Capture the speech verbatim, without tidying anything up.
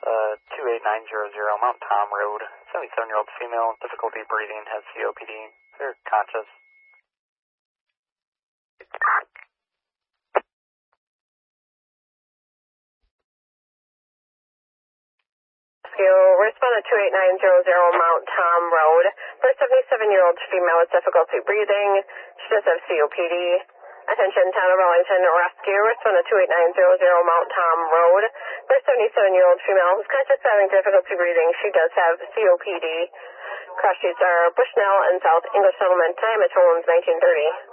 uh, two eight nine zero zero Mount Tom Road. seventy-seven-year-old female, difficulty breathing, has C O P D. They're conscious. Respond to two eight nine zero zero Mount Tom Road for a seventy-seven-year-old female with difficulty breathing. She does have C O P D. Attention, Town of Arlington Rescue. Respond to two eight nine zero zero Mount Tom Road for a seventy-seven-year-old female who's conscious having difficulty breathing. She does have C O P D. Cross streets are Bushnell and South English Settlement. Time at nineteen thirty.